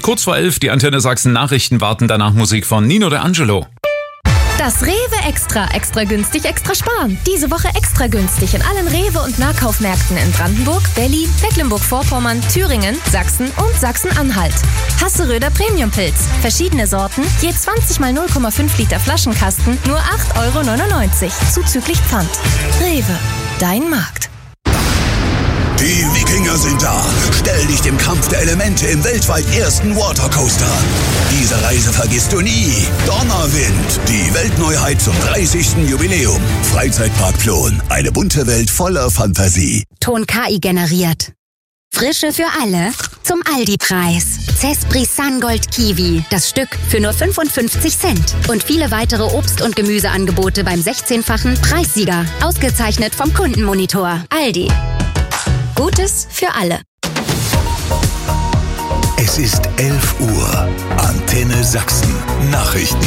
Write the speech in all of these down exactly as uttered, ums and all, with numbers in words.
kurz vor elf, die Antenne Sachsen Nachrichten warten, danach Musik von Nino D'Angelo. Das Rewe Extra, extra günstig, extra sparen. Diese Woche extra günstig in allen Rewe- und Nahkaufmärkten in Brandenburg, Berlin, Mecklenburg-Vorpommern, Thüringen, Sachsen und Sachsen-Anhalt. Hasseröder Premiumpilz. Verschiedene Sorten, je zwanzig mal null Komma fünf Liter Flaschenkasten, nur acht Euro neunundneunzig, zuzüglich Pfand. Rewe, dein Markt. Die Wikinger sind da. Stell dich dem Kampf der Elemente im weltweit ersten Watercoaster. Diese Reise vergisst du nie. Donnerwind, die Weltneuheit zum dreißigsten Jubiläum. Freizeitpark Plon, eine bunte Welt voller Fantasie. Ton K I generiert. Frische für alle zum Aldi-Preis. Zespri Sungold Kiwi, das Stück für nur fünfundfünfzig Cent. Und viele weitere Obst- und Gemüseangebote beim sechzehnfachen Preissieger. Ausgezeichnet vom Kundenmonitor. Aldi. Gutes für alle. Es ist elf Uhr. Antenne Sachsen. Nachrichten.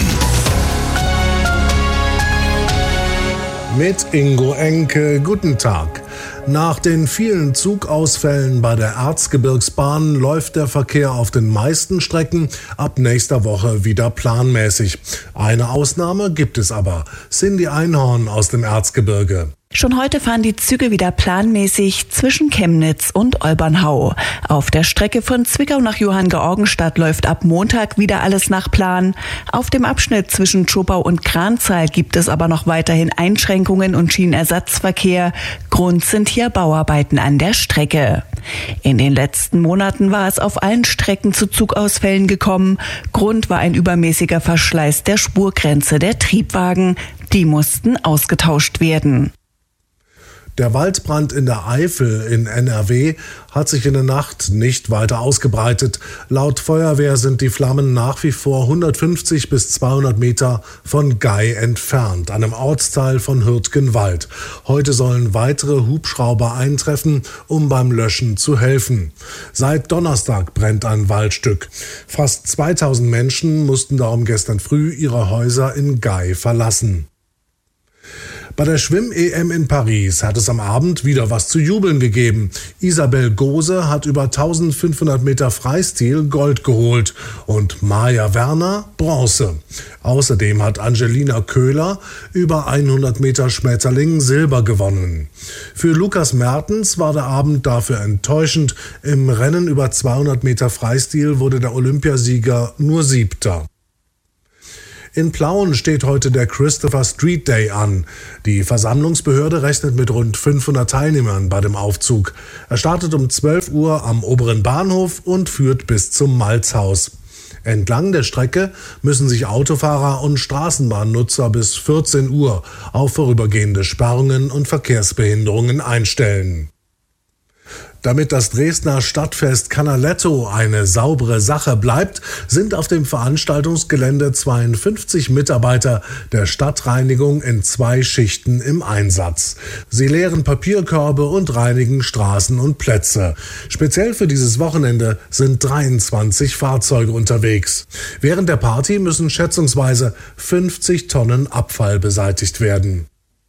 Mit Ingo Enke, guten Tag. Nach den vielen Zugausfällen bei der Erzgebirgsbahn läuft der Verkehr auf den meisten Strecken ab nächster Woche wieder planmäßig. Eine Ausnahme gibt es aber. Cindy Einhorn aus dem Erzgebirge. Schon heute fahren die Züge wieder planmäßig zwischen Chemnitz und Olbernhau. Auf der Strecke von Zwickau nach Johanngeorgenstadt läuft ab Montag wieder alles nach Plan. Auf dem Abschnitt zwischen Zschopau und Kranzahl gibt es aber noch weiterhin Einschränkungen und Schienenersatzverkehr. Grund sind hier Bauarbeiten an der Strecke. In den letzten Monaten war es auf allen Strecken zu Zugausfällen gekommen. Grund war ein übermäßiger Verschleiß der Spurgrenze der Triebwagen. Die mussten ausgetauscht werden. Der Waldbrand in der Eifel in N R W hat sich in der Nacht nicht weiter ausgebreitet. Laut Feuerwehr sind die Flammen nach wie vor hundertfünfzig bis zweihundert Meter von Gei entfernt, einem Ortsteil von Hürtgenwald. Heute sollen weitere Hubschrauber eintreffen, um beim Löschen zu helfen. Seit Donnerstag brennt ein Waldstück. Fast zweitausend Menschen mussten darum gestern früh ihre Häuser in Gei verlassen. Bei der Schwimm-E M in Paris hat es am Abend wieder was zu jubeln gegeben. Isabel Gose hat über eintausendfünfhundert Meter Freistil Gold geholt und Maja Werner Bronze. Außerdem hat Angelina Köhler über hundert Meter Schmetterling Silber gewonnen. Für Lukas Mertens war der Abend dafür enttäuschend. Im Rennen über zweihundert Meter Freistil wurde der Olympiasieger nur Siebter. In Plauen steht heute der Christopher Street Day an. Die Versammlungsbehörde rechnet mit rund fünfhundert Teilnehmern bei dem Aufzug. Er startet um zwölf Uhr am oberen Bahnhof und führt bis zum Malzhaus. Entlang der Strecke müssen sich Autofahrer und Straßenbahnnutzer bis vierzehn Uhr auf vorübergehende Sperrungen und Verkehrsbehinderungen einstellen. Damit das Dresdner Stadtfest Canaletto eine saubere Sache bleibt, sind auf dem Veranstaltungsgelände zweiundfünfzig Mitarbeiter der Stadtreinigung in zwei Schichten im Einsatz. Sie leeren Papierkörbe und reinigen Straßen und Plätze. Speziell für dieses Wochenende sind dreiundzwanzig Fahrzeuge unterwegs. Während der Party müssen schätzungsweise fünfzig Tonnen Abfall beseitigt werden.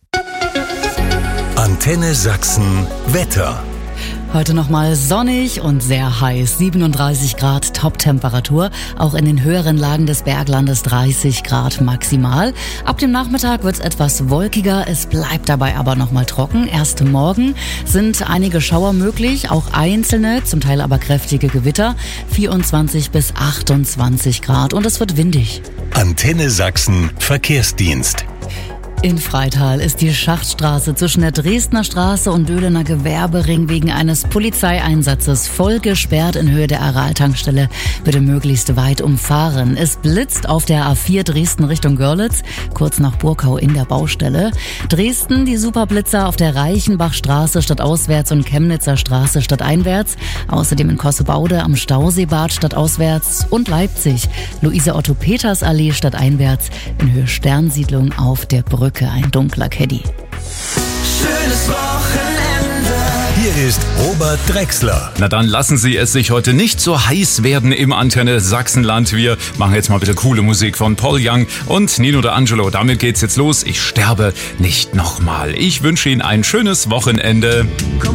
Antenne Sachsen Wetter. Heute nochmal sonnig und sehr heiß. siebenunddreißig Grad Top-Temperatur. Auch in den höheren Lagen des Berglandes dreißig Grad maximal. Ab dem Nachmittag wird es etwas wolkiger. Es bleibt dabei aber nochmal trocken. Erst morgen sind einige Schauer möglich. Auch einzelne, zum Teil aber kräftige Gewitter. vierundzwanzig bis achtundzwanzig Grad. Und es wird windig. Antenne Sachsen Verkehrsdienst. In Freital ist die Schachtstraße zwischen der Dresdner Straße und Döhlener Gewerbering wegen eines Polizeieinsatzes voll gesperrt. In Höhe der Aral-Tankstelle bitte möglichst weit umfahren. Es blitzt auf der A vier Dresden Richtung Görlitz, kurz nach Burkau in der Baustelle. Dresden, die Superblitzer auf der Reichenbachstraße stadtauswärts und Chemnitzer Straße stadteinwärts. Außerdem in Kossebaude am Stauseebad stadtauswärts und Leipzig. Luise-Otto-Peters-Allee stadteinwärts in Höhe Sternsiedlung auf der Brücke. Ein dunkler Caddy. Schönes Wochenende. Hier ist Robert Drechsler. Na dann lassen Sie es sich heute nicht so heiß werden im Antenne Sachsenland. Wir machen jetzt mal bitte coole Musik von Paul Young und Nino D'Angelo. Damit geht's jetzt los. Ich sterbe nicht nochmal. Ich wünsche Ihnen ein schönes Wochenende.